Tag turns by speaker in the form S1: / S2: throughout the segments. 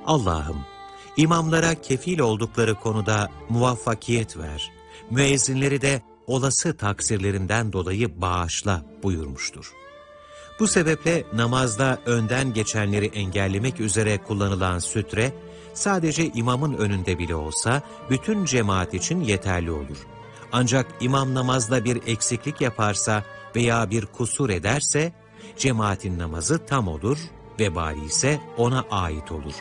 S1: Allah'ım, imamlara kefil oldukları konuda muvaffakiyet ver, müezzinleri de olası taksirlerinden dolayı bağışla buyurmuştur. Bu sebeple namazda önden geçenleri engellemek üzere kullanılan sütre, sadece imamın önünde bile olsa bütün cemaat için yeterli olur. Ancak imam namazda bir eksiklik yaparsa veya bir kusur ederse, cemaatin namazı tam olur, vebali ise ona ait olur.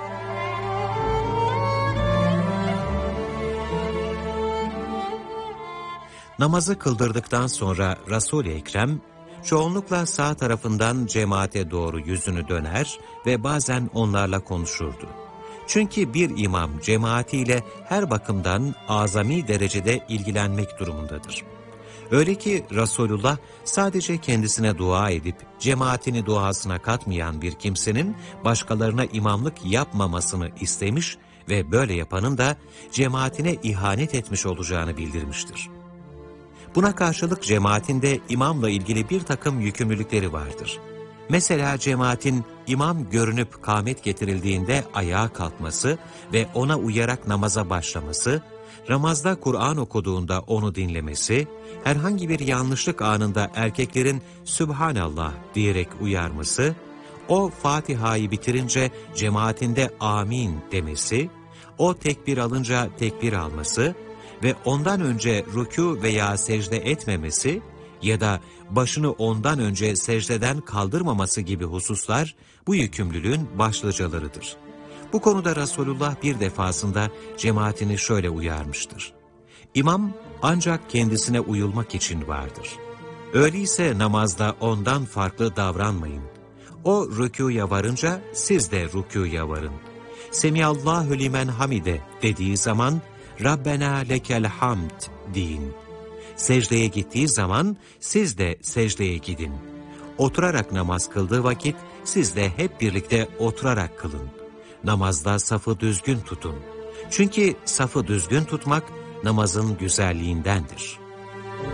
S1: Namazı kıldırdıktan sonra Resul-i Ekrem, çoğunlukla sağ tarafından cemaate doğru yüzünü döner ve bazen onlarla konuşurdu. Çünkü bir imam cemaatiyle her bakımdan azami derecede ilgilenmek durumundadır. Öyle ki Resulullah sadece kendisine dua edip cemaatini duasına katmayan bir kimsenin başkalarına imamlık yapmamasını istemiş ve böyle yapanın da cemaatine ihanet etmiş olacağını bildirmiştir. Buna karşılık cemaatin de imamla ilgili bir takım yükümlülükleri vardır. Mesela cemaatin imam görünüp kâmet getirildiğinde ayağa kalkması ve ona uyarak namaza başlaması, namazda Kur'an okuduğunda onu dinlemesi, herhangi bir yanlışlık anında erkeklerin Sübhanallah diyerek uyarması, o Fatiha'yı bitirince cemaatinde amin demesi, o tekbir alınca tekbir alması ve ondan önce rükû veya secde etmemesi ya da başını ondan önce secdeden kaldırmaması gibi hususlar bu yükümlülüğün başlıcalarıdır. Bu konuda Resulullah bir defasında cemaatini şöyle uyarmıştır. İmam ancak kendisine uyulmak için vardır. Öyleyse namazda ondan farklı davranmayın. O rükûya varınca siz de rükûya varın. Semiyallahu limen hamide dediği zaman Rabbena lekel hamd deyin. Secdeye gittiği zaman siz de secdeye gidin. Oturarak namaz kıldığı vakit siz de hep birlikte oturarak kılın. Namazda safı düzgün tutun. Çünkü safı düzgün tutmak namazın güzelliğindendir.